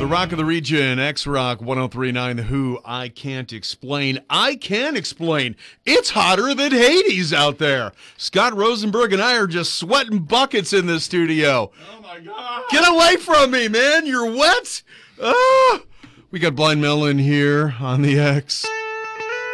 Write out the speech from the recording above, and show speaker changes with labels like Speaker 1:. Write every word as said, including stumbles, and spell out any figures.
Speaker 1: The Rock of the Region, X-Rock one oh three point nine, The Who, I Can't Explain. I can explain. It's hotter than Hades out there. Scott Rosenberg and I are just sweating buckets in this studio.
Speaker 2: Oh, my God.
Speaker 1: Get away from me, man. You're wet. Ah. We got Blind Melon here on the X.